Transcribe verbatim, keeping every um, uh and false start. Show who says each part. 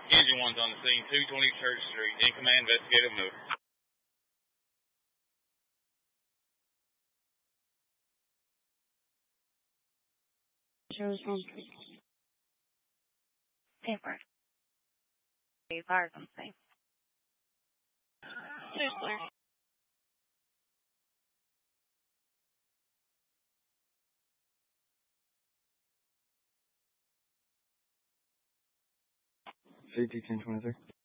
Speaker 1: Engine one's on the scene, two twenty Church Street. In command, investigative move.
Speaker 2: Shows home. Paper. Fire something. Seriously.
Speaker 3: C T ten twenty-three.